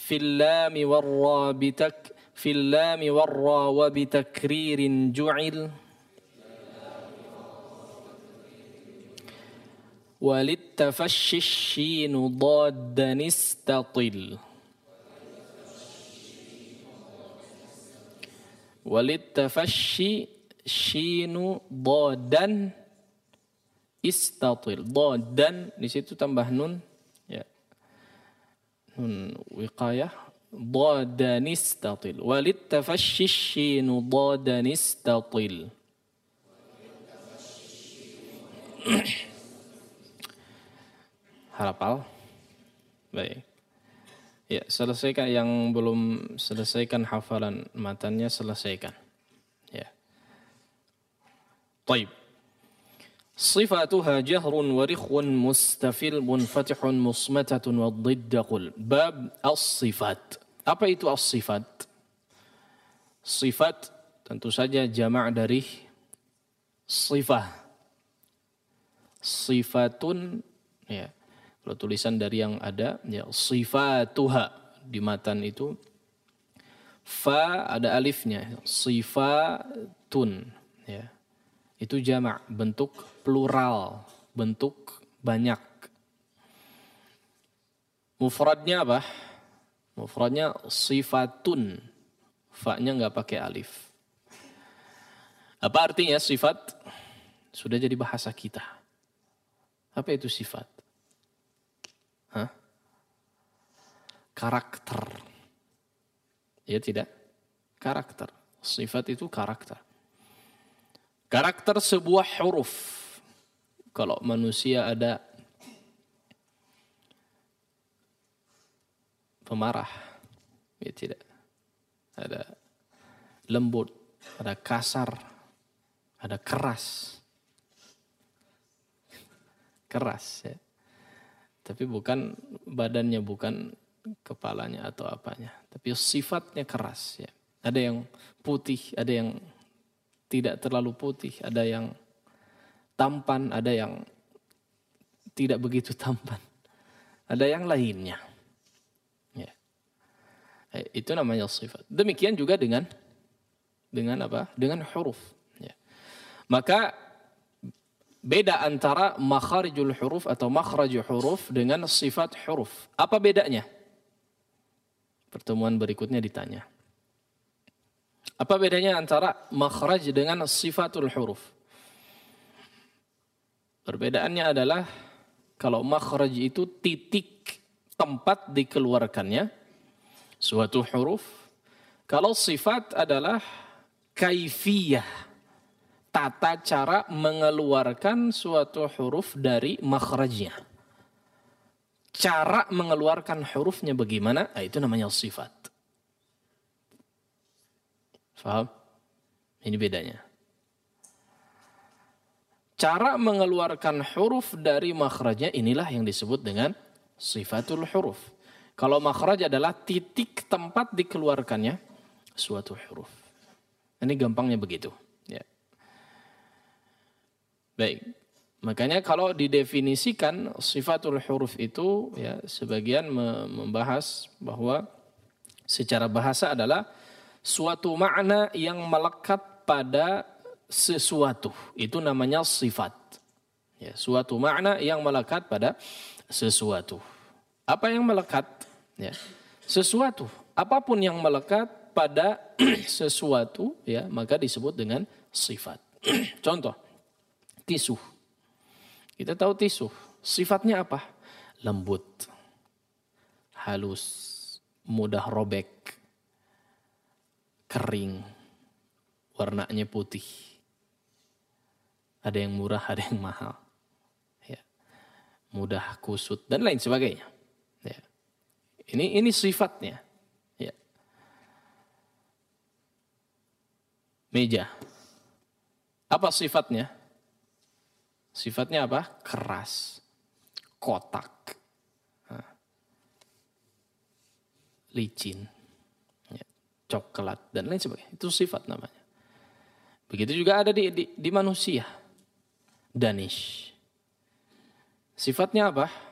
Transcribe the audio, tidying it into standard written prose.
في اللام والراء وبتكرير جعل وللتفشي الشين ضادا استطل وللتفشي الشين ضادا istatil. Dhadan di situ tambah nun ya. Nun wiqayah dhadan istatil. Walit tafashshi shinu dhadan istatil. Hafal? Baik. Ya, selesaikan yang belum selesaikan hafalan matannya selesaikan. Ya. Baik. صفاتها جهر ورخو مستفل منفتح مصمتة والضد قل باب الصفات. Apa itu as-sifat? Sifat tentu saja jamak dari sifah. Sifatun ya. Kalau tulisan dari yang ada ya sifatuha di matan itu fa ada alifnya sifatun ya. Itu jamak, bentuk plural, bentuk banyak. Mufradnya apa? Mufradnya sifatun. Fa-nya enggak pakai alif. Apa artinya sifat? Sudah jadi bahasa kita. Apa itu sifat? Hah? Karakter. Ya tidak? Karakter. Sifat itu karakter. Karakter sebuah huruf. Kalau manusia ada pemarah, ya tidak. Ada lembut, ada kasar, ada keras. Keras ya. Tapi bukan badannya, bukan kepalanya atau apanya. Tapi sifatnya keras ya. Ada yang putih, ada yang tidak terlalu putih, ada yang tampan, ada yang tidak begitu tampan, ada yang lainnya. Ya. Itu namanya sifat. Demikian juga dengan apa? Dengan huruf. Ya. Maka beda antara makharijul huruf atau makhraj huruf dengan sifat huruf. Apa bedanya? Pertemuan berikutnya ditanya. Apa bedanya antara makhraj dengan sifatul huruf? Perbedaannya adalah kalau makhraj itu titik tempat dikeluarkannya suatu huruf. Kalau sifat adalah kaifiyah, tata cara mengeluarkan suatu huruf dari makhrajnya. Cara mengeluarkan hurufnya bagaimana? Itu namanya sifat. Faham? Ini bedanya. Cara mengeluarkan huruf dari makhrajnya inilah yang disebut dengan sifatul huruf. Kalau makhraj adalah titik tempat dikeluarkannya suatu huruf. Ini gampangnya begitu. Ya. Baik. Makanya kalau didefinisikan sifatul huruf itu ya sebagian membahas bahwa secara bahasa adalah suatu makna yang melekat pada sesuatu. Itu namanya sifat. Ya, suatu makna yang melekat pada sesuatu. Apa yang melekat? Ya, sesuatu. Apapun yang melekat pada sesuatu, ya, maka disebut dengan sifat. Contoh, tisu. Kita tahu tisu. Sifatnya apa? Lembut, halus, mudah robek, kering, warnanya putih. Ada yang murah, ada yang mahal. Ya. Mudah kusut dan lain sebagainya. Ya. Ini sifatnya. Ya. Meja. Apa sifatnya? Sifatnya apa? Keras, kotak, licin, coklat dan lain sebagainya. Itu sifat namanya. Begitu juga ada di manusia. Danish. Sifatnya apa?